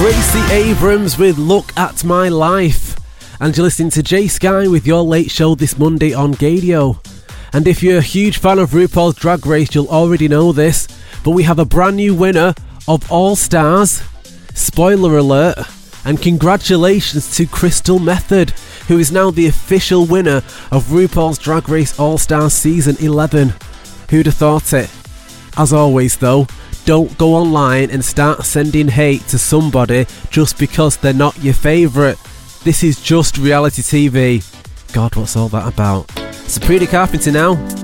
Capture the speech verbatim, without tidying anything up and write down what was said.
Gracie Abrams with Look at My Life. And you're listening to Jay Sky with your late show this Monday on Gadio. And if you're a huge fan of RuPaul's Drag Race, you'll already know this, but we have a brand new winner of All Stars. Spoiler alert. And congratulations to Crystal Method, who is now the official winner of RuPaul's Drag Race All Stars Season eleven. Who'd have thought it? As always though, don't go online and start sending hate to somebody just because they're not your favourite. This is just reality T V. God, what's all that about? Sabrina Carpenter now.